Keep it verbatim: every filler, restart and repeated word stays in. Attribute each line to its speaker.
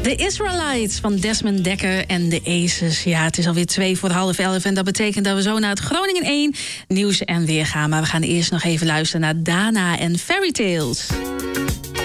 Speaker 1: De Israelites van Desmond Dekker en de Aces. Ja, het is alweer twee voor half elf. En dat betekent dat we zo naar het Groningen één nieuws en weer gaan. Maar we gaan eerst nog even luisteren naar Dana en Fairy Tales.